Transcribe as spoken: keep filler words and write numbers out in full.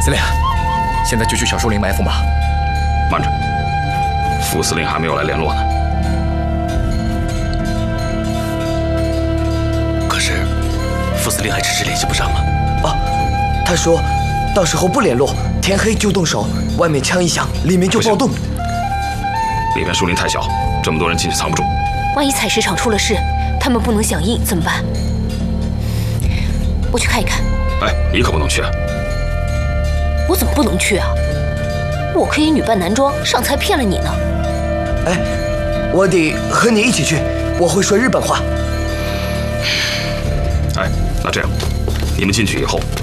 司令，现在就去小树林埋伏吧。 慢着，副司令还没有来联络呢。 可是，副司令还迟迟联系不上吗？ 哦，他说，到时候不联络，天黑就动手，外面枪一响，里面就暴动。 里面树林太小，这么多人进去藏不住。 万一采石场出了事，他们不能响应怎么办？我去看一看。 哎，你可不能去啊！ 我怎么不能去啊？我可以女扮男装，上次还骗了你呢。 哎，我得和你一起去，我会说日本话。 哎，那这样，你们进去以后，